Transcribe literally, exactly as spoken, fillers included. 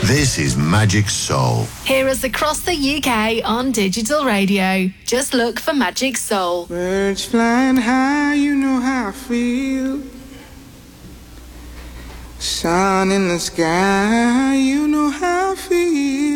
This is Magic Soul. Hear us across the U K on digital radio. Just look for Magic Soul. Birds flying high, you know how I feel. Sun in the sky, you know how I feel.